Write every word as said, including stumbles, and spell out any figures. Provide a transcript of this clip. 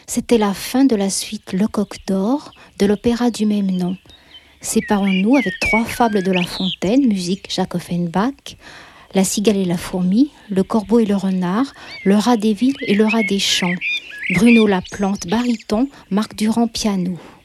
C'était la fin de la suite Le Coq d'Or de l'opéra du même nom. Séparons-nous avec trois fables de La Fontaine, musique Jacques Offenbach, La cigale et la fourmi, Le corbeau et le renard, Le rat des villes et le rat des champs. Bruno Laplante, baryton, Marc Durand, piano.